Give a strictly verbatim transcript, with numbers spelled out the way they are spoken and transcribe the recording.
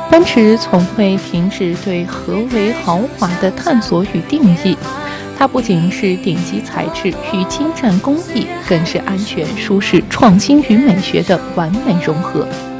奔驰从未停止对何为豪华的探索与定义，它不仅是顶级材质与精湛工艺，更是安全、舒适、创新与美学的完美融合。